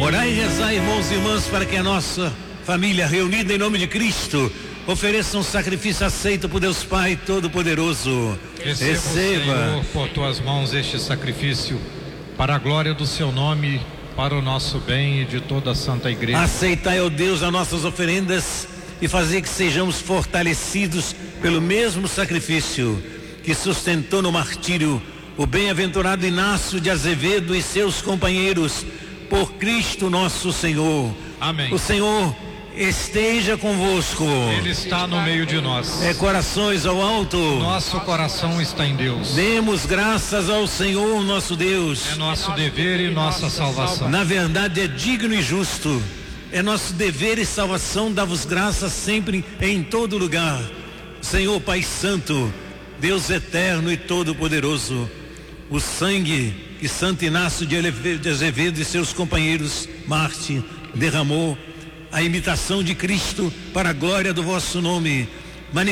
Orai e rezai, irmãos e irmãs, para que a nossa família reunida em nome de Cristo ofereça um sacrifício aceito por Deus Pai Todo-Poderoso. Receba, Senhor, por tuas mãos este sacrifício, para a glória do seu nome, para o nosso bem e de toda a Santa Igreja. Aceitai, ó Deus, as nossas oferendas e fazer que sejamos fortalecidos pelo mesmo sacrifício que sustentou no martírio o bem-aventurado Inácio de Azevedo e seus companheiros, por Cristo nosso Senhor. Amém. O Senhor esteja convosco. Ele está no meio de nós. Corações ao alto. Nosso coração está em Deus. Demos graças ao Senhor nosso Deus. É nosso dever e nossa salvação. Na verdade é digno e justo. É nosso dever e salvação dar-vos graças sempre em todo lugar. Senhor Pai Santo, Deus eterno e todo-poderoso, o sangue que Santo Inácio de Azevedo e seus companheiros Marte derramou, a imitação de Cristo para a glória do vosso nome,